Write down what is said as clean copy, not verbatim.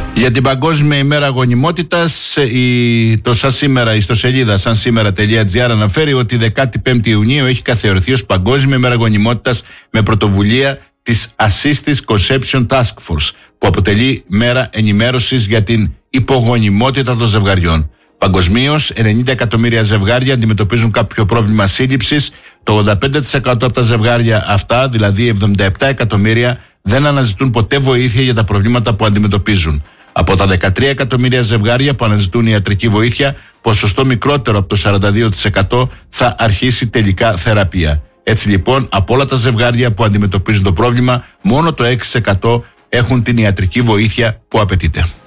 Για την Παγκόσμια ημέρα γονιμότητας, το σαν σήμερα, η ιστοσελίδα sansimera.gr αναφέρει ότι 15η Ιουνίου έχει καθιερωθεί ως Παγκόσμια ημέρα γονιμότητας με πρωτοβουλία της Assisted Conception Task Force, που αποτελεί μέρα ενημέρωσης για την υπογονιμότητα των ζευγαριών. Παγκοσμίως, 90 εκατομμύρια ζευγάρια αντιμετωπίζουν κάποιο πρόβλημα σύλληψης. Το 85% από τα ζευγάρια αυτά, δηλαδή 77 εκατομμύρια, δεν αναζητούν ποτέ βοήθεια για τα προβλήματα που αντιμετωπίζουν. Από τα 13 εκατομμύρια ζευγάρια που αναζητούν ιατρική βοήθεια, ποσοστό μικρότερο από το 42% θα αρχίσει τελικά θεραπεία. Έτσι λοιπόν, από όλα τα ζευγάρια που αντιμετωπίζουν το πρόβλημα, μόνο το 6% έχουν την ιατρική βοήθεια που απαιτείται.